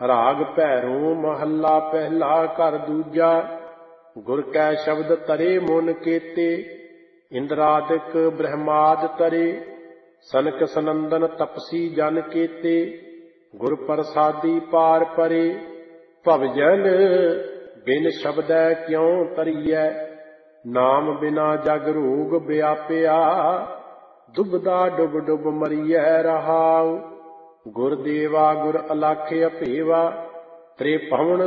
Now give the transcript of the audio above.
ਰਾਗ ਭੈਰੋਂ ਮਹੱਲਾ ਪਹਿਲਾ ਘਰ ਦੂਜਾ। ਗੁਰ ਕੈ ਸ਼ਬਦ ਤਰੇ ਮਨ ਕੇਤੇ, ਇੰਦਰਾਦਿਕ ਬ੍ਰਹਮਾਦ ਤਰੇ। ਸਨਕ ਸਨੰਦਨ ਤਪਸੀ ਜਨ ਕੇਤੇ, ਗੁਰ ਪ੍ਰਸਾਦੀ ਪਾਰ ਪਰੇ। ਭਵਜਲ ਬਿਨ ਸ਼ਬਦੈ ਕਿਉ ਤਰੀਐ, ਨਾਮ ਬਿਨਾ ਜਗ ਰੋਗ ਵਿਆਪਿਆ। ਦੁਬਦਾ ਡੁਬ ਡੁਬ ਮਰੀਐ ਰਹਾਉ, ਗੁਰ ਦੇਵਾ ਗੁਰ ਅਲਖ ਅਭੇਵਾ। ਤ੍ਰਿਭਵਨ